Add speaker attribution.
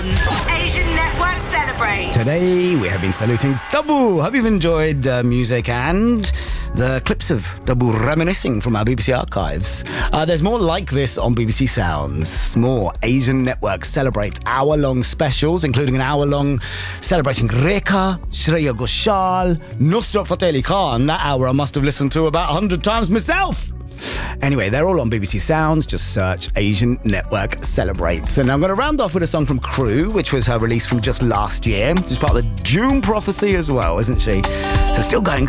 Speaker 1: Asian Network Celebrate.
Speaker 2: Today we have been saluting Tabu. Hope you've enjoyed the music and the clips of Tabu reminiscing from our BBC archives. There's more like this on BBC Sounds. More Asian Network Celebrate hour-long specials, including an hour-long celebrating Rekha, Shreya Ghoshal, Nusrat Fateh Ali Khan. That hour I must have listened to about 100 times myself. Anyway, they're all on BBC Sounds. Just search Asian Network Celebrates. And I'm going to round off with a song from Crew, which was her release from just last year. She's part of the June Prophecy as well, isn't she? So still going